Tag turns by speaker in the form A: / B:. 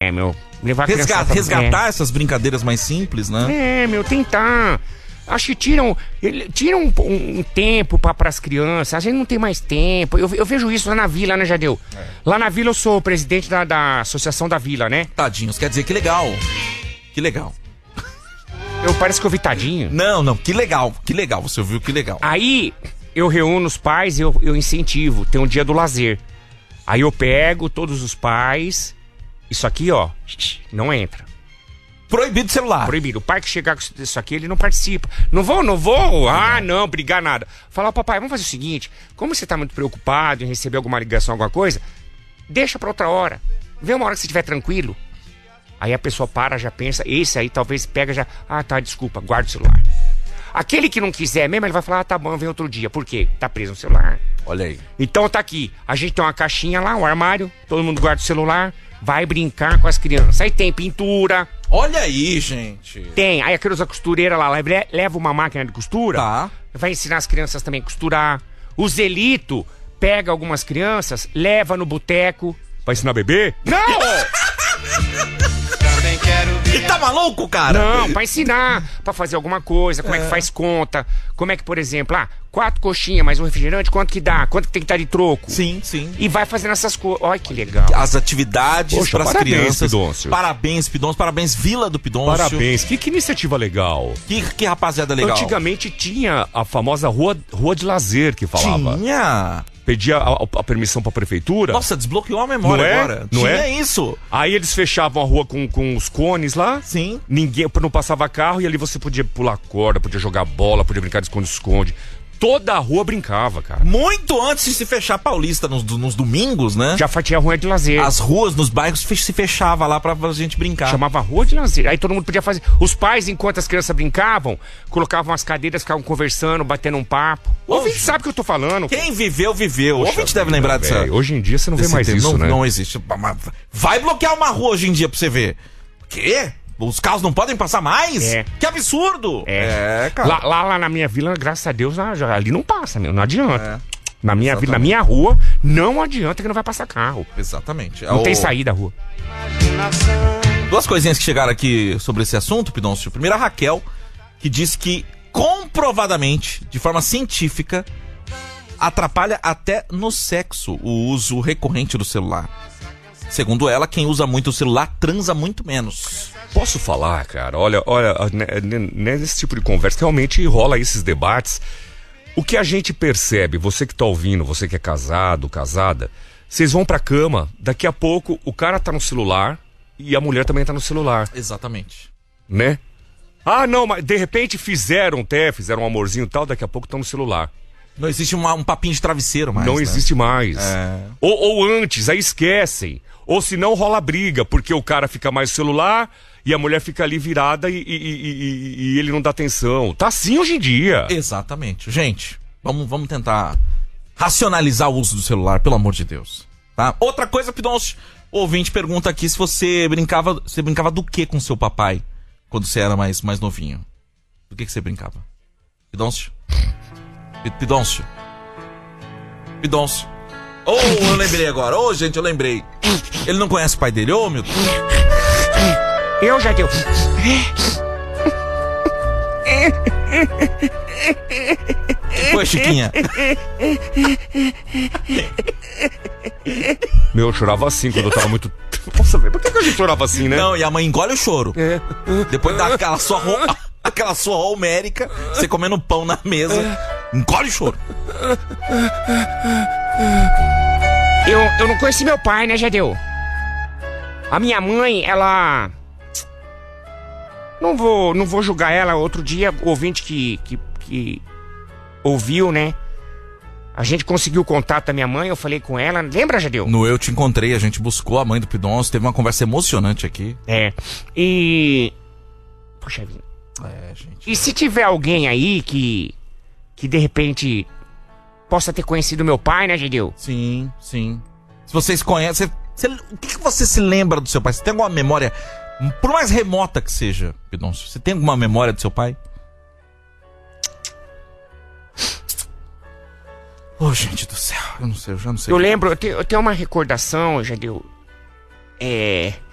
A: meu. Levar a criança
B: resgatar essas brincadeiras mais simples, né?
A: Meu, tentar. Acho que tiram um tempo para as crianças. A gente não tem mais tempo. Eu vejo isso lá na vila, né, Jadeu? Lá na vila eu sou o presidente da associação da vila, né?
B: Tadinhos, quer dizer, que legal. Que legal.
A: Parece que eu vi tadinho.
B: Não, que legal, você ouviu, que legal.
A: Aí eu reúno os pais e eu incentivo. Tem um dia do lazer. Aí eu pego todos os pais. Isso aqui, ó, não entra.
B: Proibido celular.
A: Proibido. O pai que chegar com isso aqui, ele não participa. Não vou. Não, brigar nada. Falar, papai, vamos fazer o seguinte. Como você tá muito preocupado em receber alguma ligação, alguma coisa, deixa pra outra hora. Vê uma hora que você estiver tranquilo. Aí a pessoa para, já pensa. Esse aí talvez pega já... Ah, tá, desculpa, guarda o celular. Aquele que não quiser mesmo, ele vai falar, tá bom, vem outro dia. Por quê? Tá preso no celular.
B: Olha aí.
A: Então tá aqui. A gente tem uma caixinha lá, um armário. Todo mundo guarda o celular. Vai brincar com as crianças. Aí tem pintura.
B: Olha aí, gente.
A: Tem. Aí aqueles costureiras lá, leva uma máquina de costura.
B: Tá.
A: Vai ensinar as crianças também a costurar. O Zelito pega algumas crianças, leva no boteco. Vai ensinar a beber? Não!
B: Ele tá maluco, cara?
A: Não, pra ensinar, pra fazer alguma coisa, como é que faz conta, como é que, por exemplo, 4 coxinhas mais um refrigerante, quanto que dá? Quanto que tem que estar de troco?
B: Sim.
A: E vai fazendo essas coisas. Olha que legal.
B: As atividades para as crianças.
A: Pidoncio.
B: Parabéns, Pidoncio. Parabéns, Vila do Pidoncio.
A: Parabéns. Que iniciativa legal.
B: Que rapaziada legal.
A: Antigamente tinha a famosa rua de lazer que falava.
B: Tinha.
A: Pedia a permissão pra prefeitura.
B: Nossa, desbloqueou a memória agora.
A: Não
B: tinha
A: é?
B: isso.
A: Aí eles fechavam a rua com os cones lá.
B: Sim.
A: Ninguém não passava carro e ali você podia pular corda, podia jogar bola, podia brincar de esconde-esconde. Toda a rua brincava, cara.
B: Muito antes de se fechar a Paulista nos domingos, né?
A: Já tinha a rua de lazer.
B: As ruas nos bairros se fechava lá pra gente brincar.
A: Chamava rua de lazer. Aí todo mundo podia fazer. Os pais, enquanto as crianças brincavam, colocavam as cadeiras, ficavam conversando, batendo um papo. O ouvinte sabe o que eu tô falando.
B: Quem viveu, viveu. O ouvinte deve lembrar disso.
A: Hoje em dia você não vê mais isso, né?
B: Não existe. Vai bloquear uma rua hoje em dia pra você ver. Quê? Os carros não podem passar mais? Que absurdo!
A: Cara. Lá na minha vila, graças a Deus, ali não passa, meu. Não adianta. Na minha vila, na minha rua, não adianta que não vai passar carro.
B: Exatamente.
A: Não tem saída da rua.
B: Duas coisinhas que chegaram aqui sobre esse assunto, Pidoncio. Primeiro, a Raquel, que disse que comprovadamente, de forma científica, atrapalha até no sexo o uso recorrente do celular. Segundo ela, quem usa muito o celular transa muito menos.
A: Posso falar, cara? Olha, nesse tipo de conversa realmente rola esses debates. O que a gente percebe, você que tá ouvindo, você que é casado, casada, vocês vão pra cama, daqui a pouco o cara tá no celular e a mulher também tá no celular.
B: Exatamente.
A: Né? Não, mas de repente fizeram um amorzinho e tal, daqui a pouco estão no celular.
B: Não existe um papinho de travesseiro mais.
A: Não existe mais.
B: É.
A: Ou antes, aí esquecem. Ou se não rola briga, porque o cara fica mais no celular e a mulher fica ali virada e ele não dá atenção. Tá assim hoje em dia.
B: Exatamente. Gente, vamos tentar racionalizar o uso do celular, pelo amor de Deus. Tá? Outra coisa, Pidoncio, o ouvinte pergunta aqui se você brincava do que com seu papai quando você era mais novinho. Do que você brincava? Pidoncio? Pidoncio. Eu lembrei agora. Gente, eu lembrei. Ele não conhece o pai dele? Meu Deus.
A: Eu já deu.
B: Foi, Chiquinha.
A: Eu chorava assim quando eu tava muito... Nossa, velho, por que a gente chorava assim, né?
B: Não, e a mãe engole o choro. Depois dá aquela sua homérica, você comendo pão na mesa, engole o choro.
A: Eu não conheci meu pai, né, Jadeu? A minha mãe, ela... Não vou julgar ela. Outro dia, o ouvinte que ouviu, né? A gente conseguiu o contato da minha mãe, eu falei com ela. Lembra, Jadeu?
B: No Eu Te Encontrei, a gente buscou a mãe do Pidoncio, teve uma conversa emocionante aqui.
A: Poxa vida.
B: Gente.
A: E se tiver alguém aí que de repente possa ter conhecido meu pai, né, Jadeu?
B: Sim. Se vocês conhecem... O que você se lembra do seu pai? Você tem alguma memória, por mais remota que seja, Pidoncio? Você tem alguma memória do seu pai? Gente do céu, eu já não sei.
A: Eu lembro, eu tenho uma recordação, Jadeu.